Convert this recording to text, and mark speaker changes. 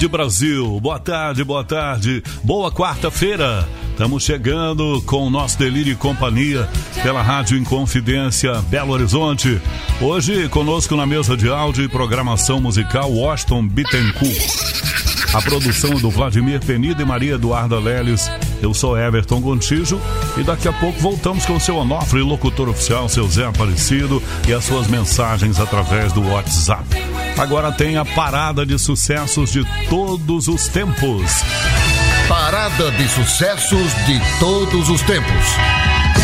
Speaker 1: Brasil, boa tarde, boa quarta-feira. Estamos chegando com o nosso Delírio e Companhia pela Rádio Inconfidência, Belo Horizonte. Hoje conosco na mesa de áudio e programação musical, Washington Bittencourt. A produção do Vladimir Penido e Maria Eduarda Leles. Eu sou Everton Gontijo e daqui a pouco voltamos com o seu Onofre, locutor oficial, seu Zé Aparecido, e as suas mensagens através do WhatsApp. Agora tem a parada de sucessos de todos os tempos.
Speaker 2: Parada de sucessos de todos os tempos.